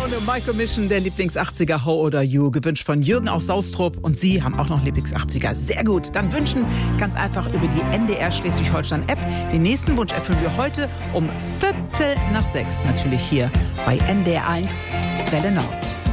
Laune. Michael Mission, der Lieblings-80er How oder You, gewünscht von Jürgen aus Saustrup. Und Sie haben auch noch Lieblings-80er. Sehr gut. Dann wünschen ganz einfach über die NDR Schleswig-Holstein-App. Den nächsten Wunsch erfüllen wir heute um 5:45. Natürlich hier bei NDR 1 Welle Nord.